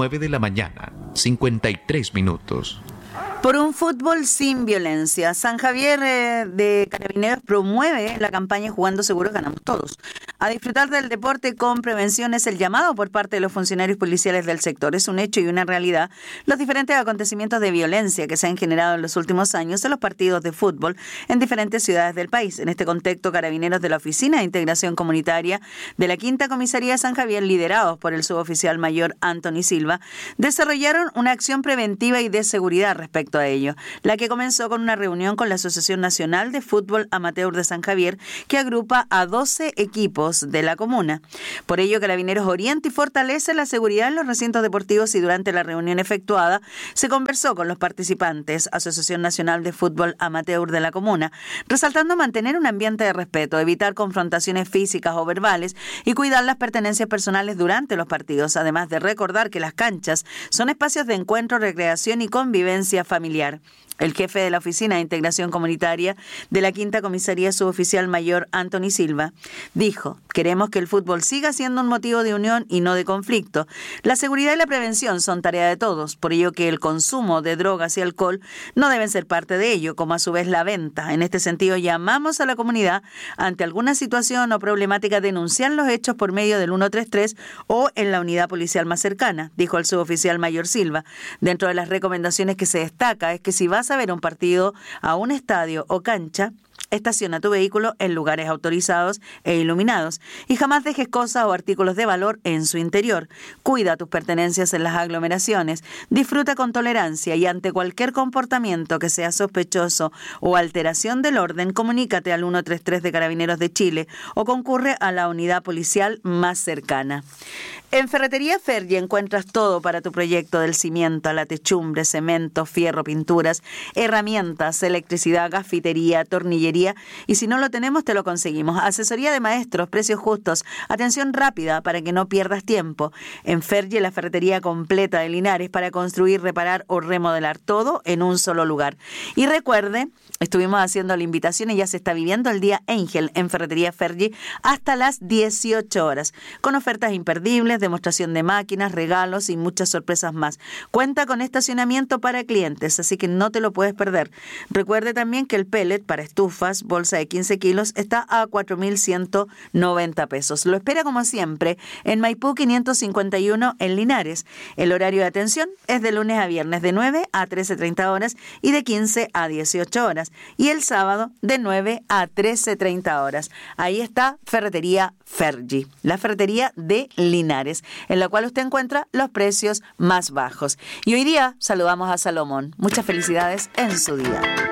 9 de la mañana, 53 minutos. Por un fútbol sin violencia. San Javier de Carabineros promueve la campaña Jugando Seguros Ganamos Todos. A disfrutar del deporte con prevención es el llamado por parte de los funcionarios policiales del sector. Es un hecho y una realidad los diferentes acontecimientos de violencia que se han generado en los últimos años en los partidos de fútbol en diferentes ciudades del país. En este contexto, Carabineros de la Oficina de Integración Comunitaria de la Quinta Comisaría de San Javier, liderados por el suboficial mayor Anthony Silva, desarrollaron una acción preventiva y de seguridad respecto a ello, la que comenzó con una reunión con la Asociación Nacional de Fútbol Amateur de San Javier, que agrupa a 12 equipos de la comuna. Por ello, Carabineros orienta y fortalece la seguridad en los recintos deportivos y durante la reunión efectuada se conversó con los participantes, Asociación Nacional de Fútbol Amateur de la comuna, resaltando mantener un ambiente de respeto, evitar confrontaciones físicas o verbales y cuidar las pertenencias personales durante los partidos, además de recordar que las canchas son espacios de encuentro, recreación y convivencia familiar. El jefe de la Oficina de Integración Comunitaria de la Quinta Comisaría Suboficial Mayor Anthony Silva dijo: queremos que el fútbol siga siendo un motivo de unión y no de conflicto. La seguridad y la prevención son tarea de todos, por ello que el consumo de drogas y alcohol no deben ser parte de ello, como a su vez la venta. En este sentido, llamamos a la comunidad ante alguna situación o problemática a denunciar los hechos por medio del 133 o en la unidad policial más cercana, dijo el suboficial mayor Silva. Dentro de las recomendaciones que se destaca es que si vas a ver un partido a un estadio o cancha, estaciona tu vehículo en lugares autorizados e iluminados y jamás dejes cosas o artículos de valor en su interior. Cuida tus pertenencias en las aglomeraciones, disfruta con tolerancia y ante cualquier comportamiento que sea sospechoso o alteración del orden, comunícate al 133 de Carabineros de Chile o concurre a la unidad policial más cercana. En Ferretería Fergie encuentras todo para tu proyecto, del cimiento a la techumbre, cemento, fierro, pinturas, herramientas, electricidad, gafitería, tornillería, y si no lo tenemos te lo conseguimos. Asesoría de maestros, precios justos, atención rápida para que no pierdas tiempo. En Fergie, la ferretería completa de Linares para construir, reparar o remodelar todo en un solo lugar. Y recuerde, estuvimos haciendo la invitación y ya se está viviendo el Día Ángel en Ferretería Fergie hasta las 18 horas, con ofertas imperdibles, demostración de máquinas, regalos y muchas sorpresas más. Cuenta con estacionamiento para clientes, así que no te lo puedes perder. Recuerde también que el pellet para estufas, bolsa de 15 kilos, está a 4.190 pesos. Lo espera como siempre en Maipú 551 en Linares. El horario de atención es de lunes a viernes de 9 a 13:30 horas y de 15 a 18 horas. Y el sábado de 9 a 13:30 horas. Ahí está Ferretería Fergie, la ferretería de Linares, en la cual usted encuentra los precios más bajos. Y hoy día saludamos a Salomón. Muchas felicidades en su día.